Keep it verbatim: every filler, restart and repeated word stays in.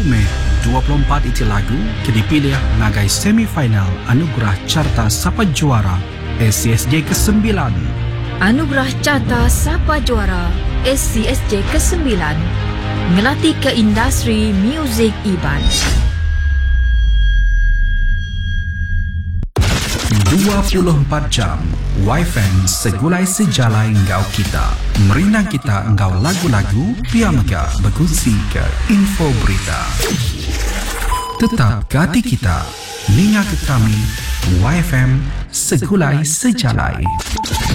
Mei dua puluh empat itu lagu ke dipilih ngagai semifinal Anugerah Carta Sapa Juara S C S J kesembilan. Anugerah Carta Sapa Juara S C S J kesembilan ngelatih ke industri muzik Iban. dua puluh empat jam Y F M segulai sejalai engkau kita. Merinang kita engkau lagu-lagu piamega berkongsi ke info berita. Tetap ke hati kita, ninga ke kami Y F M segulai sejalai.